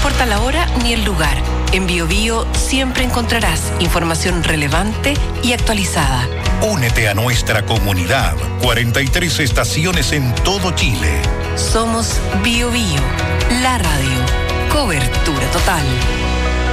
importa la hora ni el lugar, en BioBio siempre encontrarás información relevante y actualizada. Únete a nuestra comunidad. 43 estaciones en todo Chile. Somos BioBio, la radio. Cobertura total.